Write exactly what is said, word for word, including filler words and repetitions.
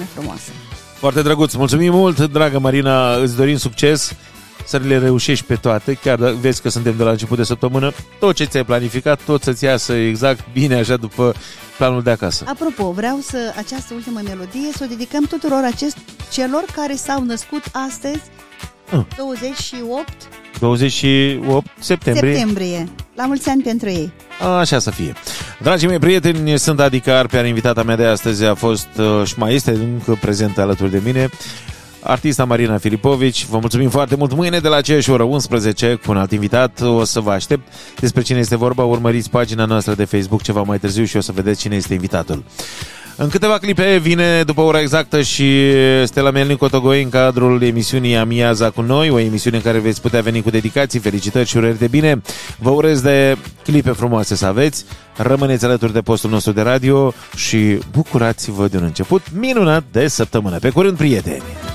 frumoasă. Foarte drăguț, mulțumim mult, dragă Marina, îți dorim succes, să le reușești pe toate, chiar dacă vezi că suntem de la început de săptămână, tot ce ți-ai planificat, tot să-ți iasă exact bine așa după planul de acasă. Apropo, vreau să această ultimă melodie să o dedicăm tuturor acest, celor care s-au născut astăzi, uh. douăzeci și opt douăzeci și opt septembrie. septembrie. La mulți ani pentru ei. Așa să fie. Dragii mei prieteni, sunt Adică Arpean, invitata mea de astăzi a fost uh, și mai este încă prezentă alături de mine, artista Marina Filipovici. Vă mulțumim foarte mult. Mâine de la aceeași oră unsprezece cu un alt invitat o să vă aștept. Despre cine este vorba, urmăriți pagina noastră de Facebook ceva mai târziu și o să vedeți cine este invitatul. În câteva clipe vine după ora exactă și Stella Melnic-Otogoi în cadrul emisiunii Amiaza cu noi, o emisiune în care veți putea veni cu dedicații, felicitări și urări de bine. Vă urez de clipe frumoase să aveți, rămâneți alături de postul nostru de radio și bucurați-vă de un început minunat de săptămână. Pe curând, prieteni!